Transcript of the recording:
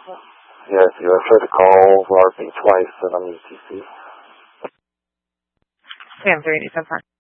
Yes, you have tried to call RP twice, and I'm UTC. Sam 387 Park.